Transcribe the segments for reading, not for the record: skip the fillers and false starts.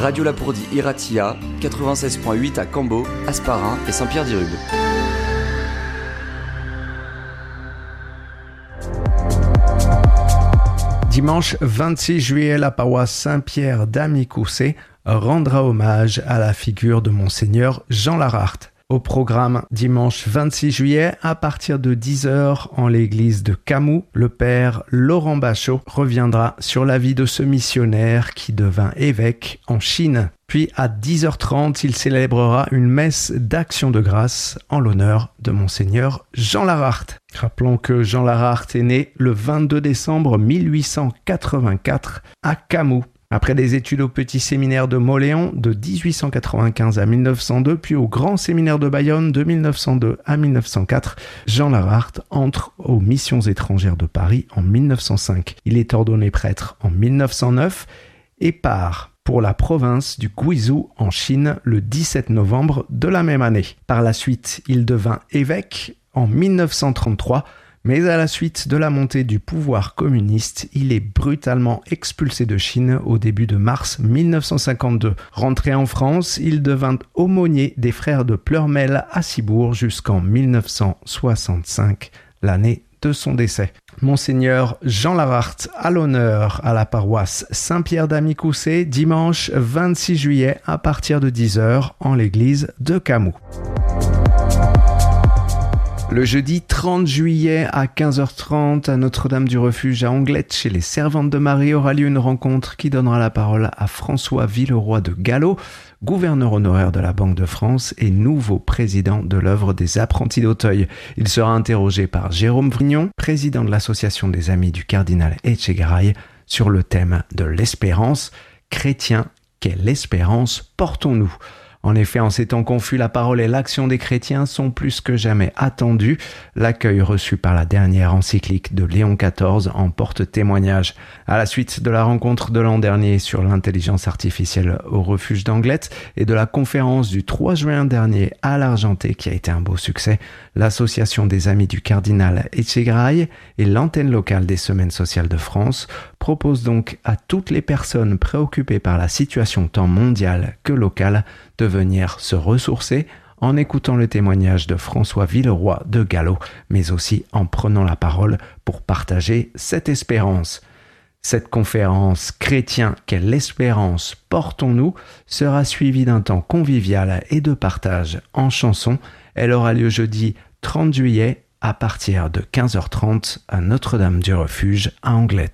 Radio Lapourdie Iratia, 96.8 à Cambo, Hasparren et Saint-Pierre-d'Irube. Dimanche 26 juillet, la paroisse Saint-Pierre d'Amicoussé rendra hommage à la figure de Monseigneur Jean Lararte. Au programme, dimanche 26 juillet, à partir de 10h, en l'église de Camus, le père Laurent Bachot reviendra sur la vie de ce missionnaire qui devint évêque en Chine. Puis à 10h30, il célébrera une messe d'action de grâce en l'honneur de Monseigneur Jean Lararte. Rappelons que Jean Lararte est né le 22 décembre 1884 à Camus. Après des études au petit séminaire de Mauléon de 1895 à 1902, puis au grand séminaire de Bayonne de 1902 à 1904, Jean Lararte entre aux missions étrangères de Paris en 1905. Il est ordonné prêtre en 1909 et part pour la province du Guizhou en Chine le 17 novembre de la même année. Par la suite, il devint évêque en 1933, mais à la suite de la montée du pouvoir communiste, il est brutalement expulsé de Chine au début de mars 1952. Rentré en France, il devint aumônier des frères de Pleurmel à Cibourg jusqu'en 1965, l'année de son décès. Monseigneur Jean Lararte à l'honneur à la paroisse Saint-Pierre d'Amicoussé, dimanche 26 juillet à partir de 10h en l'église de Camus. Le jeudi 30 juillet à 15h30 à Notre-Dame-du-Refuge à Anglet, chez les Servantes de Marie, aura lieu une rencontre qui donnera la parole à François Villeroy de Gallo, gouverneur honoraire de la Banque de France et nouveau président de l'œuvre des apprentis d'Auteuil. Il sera interrogé par Jérôme Vrignon, président de l'association des Amis du cardinal Etchegaray, sur le thème de l'espérance. Chrétiens, quelle espérance portons-nous ? En effet, en ces temps confus, la parole et l'action des chrétiens sont plus que jamais attendus. L'accueil reçu par la dernière encyclique de Léon XIV en porte témoignage. À la suite de la rencontre de l'an dernier sur l'intelligence artificielle au refuge d'Anglet et de la conférence du 3 juin dernier à l'Argenté qui a été un beau succès, l'association des Amis du cardinal Etchegaray et l'antenne locale des Semaines sociales de France proposent donc à toutes les personnes préoccupées par la situation tant mondiale que locale de venir se ressourcer en écoutant le témoignage de François Villeroy de Gallo, mais aussi en prenant la parole pour partager cette espérance. Cette conférence « Chrétiens, quelle espérance portons-nous » sera suivie d'un temps convivial et de partage en chansons. Elle aura lieu jeudi 30 juillet à partir de 15h30 à Notre-Dame-du-Refuge à Anglet.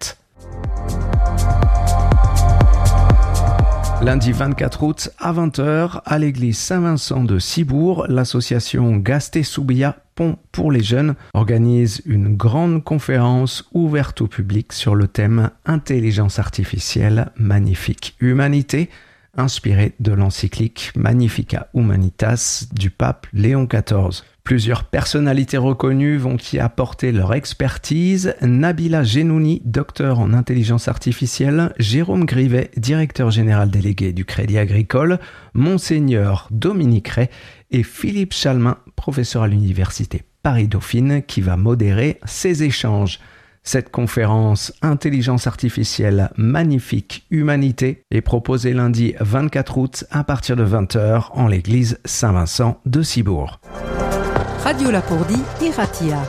Lundi 24 août à 20h, à l'église Saint-Vincent de Cibourg, l'association Gasté-Soubia Pont pour les jeunes organise une grande conférence ouverte au public sur le thème « Intelligence artificielle, magnifique humanité », inspirée de l'encyclique Magnificat Humanitas du pape Léon XIV. Plusieurs personnalités reconnues vont y apporter leur expertise. Nabila Genouni, docteur en intelligence artificielle, Jérôme Grivet, directeur général délégué du Crédit Agricole, Monseigneur Dominique Ray et Philippe Chalmin, professeur à l'université Paris-Dauphine, qui va modérer ces échanges. Cette conférence Intelligence artificielle, magnifique humanité est proposée lundi 24 août à partir de 20h en l'église Saint-Vincent de Cibourg. Radio Lapourdie Iratia.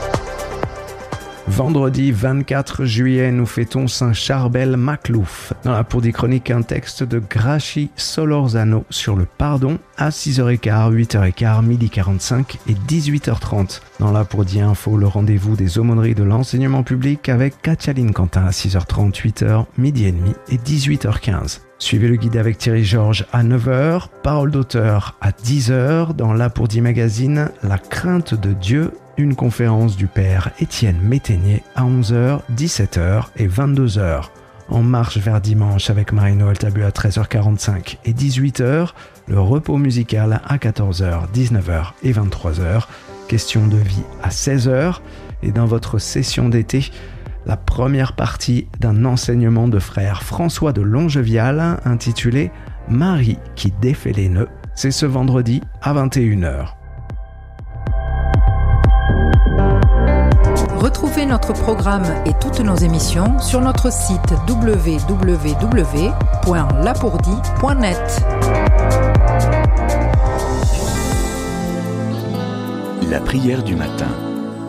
Vendredi 24 juillet, nous fêtons Saint Charbel Maclouf. Dans la Lapourdie Chronique, un texte de Grachi Solorzano sur le pardon à 6h15, 8h15, 12h45 et 18h30. Dans la Lapourdie Info, le rendez-vous des aumôneries de l'enseignement public avec Katialine Quentin à 6h30, 8h, 12h30 et 18h15. Suivez le guide avec Thierry Georges à 9h, Parole d'auteur à 10h, dans la Lapourdie Magazine, La crainte de Dieu, une conférence du père Étienne Métainier à 11h, 17h et 22h. En marche vers dimanche avec Marie-Noël Tabu à 13h45 et 18h, le repos musical à 14h, 19h et 23h, question de vie à 16h et dans votre session d'été, la première partie d'un enseignement de frère François de Longevial intitulé « Marie qui défait les nœuds ». C'est ce vendredi à 21h. Retrouvez notre programme et toutes nos émissions sur notre site www.lapourdie.net. La prière du matin.